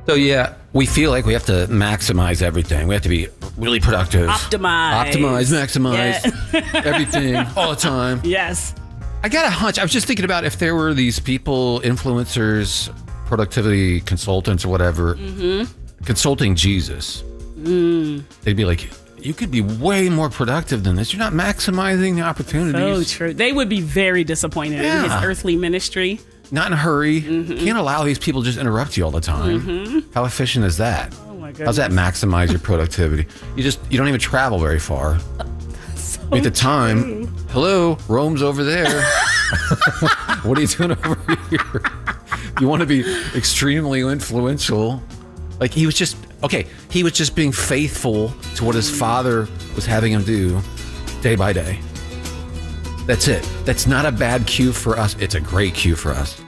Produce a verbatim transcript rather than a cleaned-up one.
So yeah, we feel like we have to maximize everything. We have to be really productive. Optimize. Optimize, maximize Yeah. everything all the time. Yes. I got a hunch. I was just thinking about if there were these people, influencers, productivity consultants or whatever, mm-hmm. consulting Jesus. Mm. They'd be like, you could be way more productive than this. You're not maximizing the opportunities. So true. They would be very disappointed Yeah. in his earthly ministry. Not in a hurry. Mm-hmm. Can't allow these people to just interrupt you all the time. Mm-hmm. How efficient is that? Oh my goodness. How's that maximize your productivity? You just you don't even travel very far. So At the time, true. hello, Rome's over there. What are you doing over here? You want to be extremely influential. Like he was just, okay, he was just being faithful to what his father was having him do day by day. That's it. That's not a bad cue for us. It's a great cue for us.